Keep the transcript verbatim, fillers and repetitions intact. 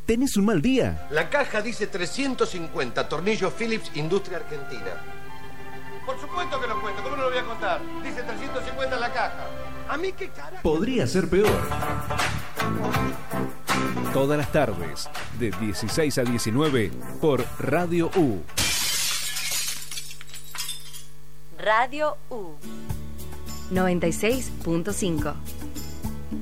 tenés un mal día. La caja dice trescientos cincuenta, tornillo Phillips, Industria Argentina. Por supuesto que lo cuento, ¿cómo no lo voy a contar? Dice trescientos cincuenta en la caja. ¿A mí qué carajo? Podría ser peor. Todas las tardes, de dieciséis a diecinueve, por Radio U. Radio U noventa y seis punto cinco.